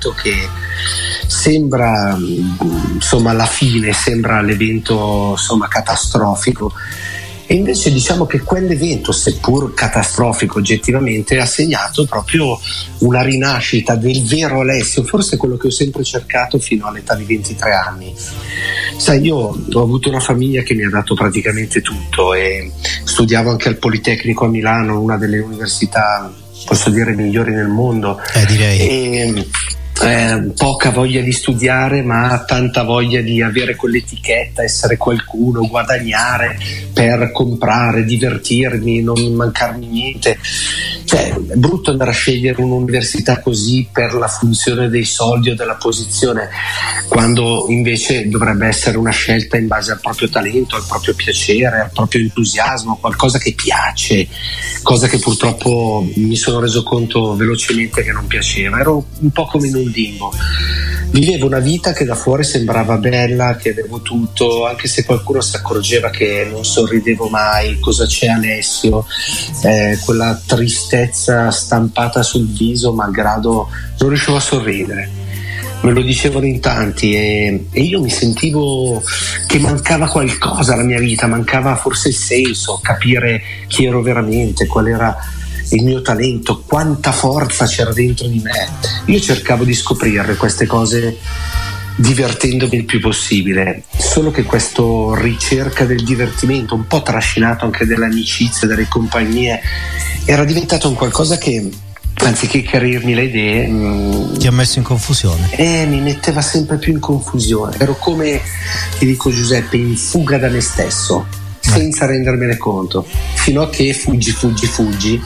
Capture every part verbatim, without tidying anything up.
evento che sembra insomma la fine, sembra l'evento insomma catastrofico, e invece diciamo che quell'evento, seppur catastrofico oggettivamente, ha segnato proprio una rinascita del vero Alessio, forse quello che ho sempre cercato fino all'età di ventitré anni. Sai, io ho avuto una famiglia che mi ha dato praticamente tutto e studiavo anche al Politecnico a Milano, una delle università, posso dire, migliori nel mondo. Eh, direi. E, Eh, poca voglia di studiare, ma tanta voglia di avere quell'etichetta, essere qualcuno, guadagnare per comprare, divertirmi, non mancarmi niente. Cioè, è brutto andare a scegliere un'università così per la funzione dei soldi o della posizione, quando invece dovrebbe essere una scelta in base al proprio talento, al proprio piacere, al proprio entusiasmo, qualcosa che piace, cosa che purtroppo mi sono reso conto velocemente che non piaceva. Ero un po' come in un limbo, vivevo una vita che da fuori sembrava bella, che avevo tutto, anche se qualcuno si accorgeva che non sorridevo mai. Cosa c'è, Alessio? Eh, quella tristezza stampata sul viso, malgrado non riuscivo a sorridere. Me lo dicevano in tanti e, e io mi sentivo che mancava qualcosa alla mia vita, mancava forse il senso, capire chi ero veramente, qual era il mio talento, quanta forza c'era dentro di me. Io cercavo di scoprire queste cose divertendomi il più possibile, solo che questa ricerca del divertimento, un po' trascinato anche dall'amicizia, dalle compagnie, era diventato un qualcosa che, anziché chiarirmi le idee, mh, ti ha messo in confusione. Eh, mi metteva sempre più in confusione. Ero come, ti dico Giuseppe, in fuga da me stesso, senza eh. rendermene conto, fino a che fuggi, fuggi, fuggi,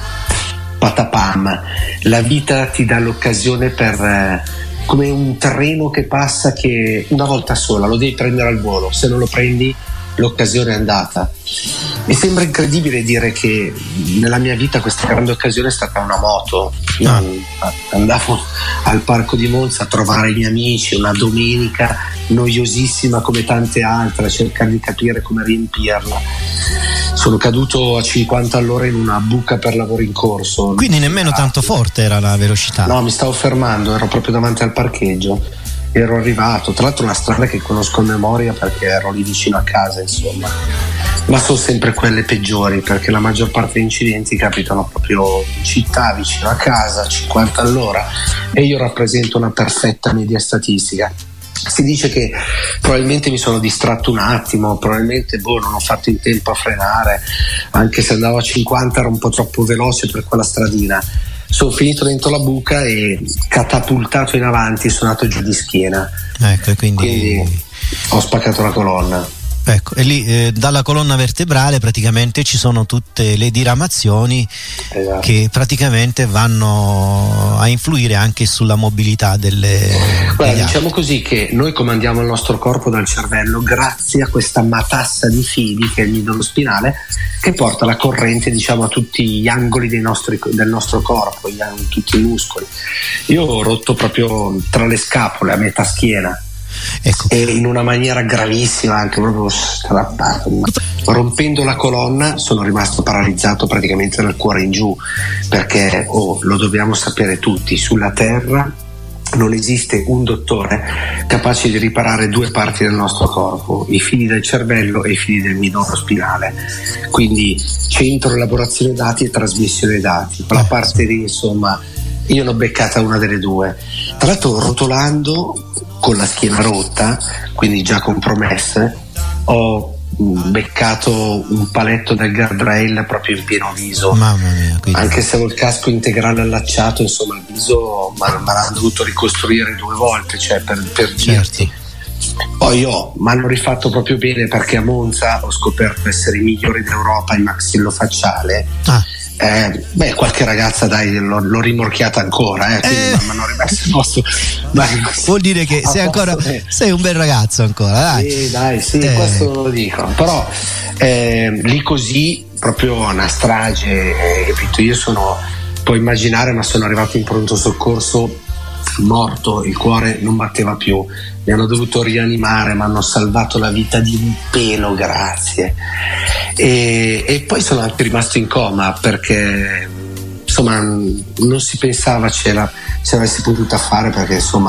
patapam, la vita ti dà l'occasione per, eh, come un treno che passa, che una volta sola lo devi prendere al volo, se non lo prendi l'occasione è andata. Mi sembra incredibile dire che nella mia vita questa grande occasione è stata una moto. Io andavo al parco di Monza a trovare i miei amici una domenica noiosissima come tante altre, a cercare di capire come riempirla. Sono caduto a cinquanta all'ora in una buca per lavoro in corso. Quindi nemmeno tanto forte era la velocità? No, mi stavo fermando, ero proprio davanti al parcheggio. Ero arrivato, tra l'altro una strada che conosco a memoria perché ero lì vicino a casa, insomma. Ma sono sempre quelle peggiori, perché la maggior parte degli incidenti capitano proprio in città, vicino a casa, a cinquanta all'ora, e io rappresento una perfetta media statistica. Si dice che probabilmente mi sono distratto un attimo, probabilmente boh, non ho fatto in tempo a frenare, anche se andavo a cinquanta ero un po' troppo veloce per quella stradina. Sono finito dentro la buca e catapultato in avanti, sono andato giù di schiena. Ecco, quindi... quindi ho spaccato la colonna. Ecco, e lì eh, dalla colonna vertebrale praticamente ci sono tutte le diramazioni, esatto, che praticamente vanno a influire anche sulla mobilità delle... Guarda, diciamo così che noi comandiamo il nostro corpo dal cervello grazie a questa matassa di fili che è il midollo spinale, che porta la corrente, diciamo, a tutti gli angoli dei nostri, del nostro corpo, gli, tutti i muscoli. Io ho rotto proprio tra le scapole, a metà schiena. Ecco. E in una maniera gravissima, anche proprio strappato. Rompendo la colonna sono rimasto paralizzato praticamente dal cuore in giù, perché oh, lo dobbiamo sapere tutti, sulla terra non esiste un dottore capace di riparare due parti del nostro corpo, i fili del cervello e i fili del midollo spinale, quindi centro elaborazione dati e trasmissione dati. La parte lì, insomma, io ne ho beccata una delle due. Tra l'altro, rotolando con la schiena rotta, quindi già compromesse, ho beccato un paletto del guardrail proprio in pieno viso. Mamma mia, quindi... anche se avevo il casco integrale allacciato, insomma il viso me l'hanno dovuto ricostruire due volte, cioè per, per certo. dirti. Poi io mi hanno rifatto proprio bene, perché a Monza ho scoperto essere i migliori d'Europa in maxillofacciale. Ah. Eh, beh, qualche ragazza dai l'ho, l'ho rimorchiata ancora, eh, quindi eh. mi hanno rimesso il posto. Dai, vuol dire che sei ancora eh. sei un bel ragazzo ancora, dai. Sì, dai, sì, eh. questo lo dico. Però eh, lì così, proprio una strage, eh, capito? Io sono, puoi immaginare, ma sono arrivato in pronto soccorso morto, il cuore non batteva più, mi hanno dovuto rianimare, mi hanno salvato la vita di un pelo, grazie. E, e poi sono anche rimasto in coma, perché insomma non si pensava ce, la, ce l'avessi potuta fare, perché insomma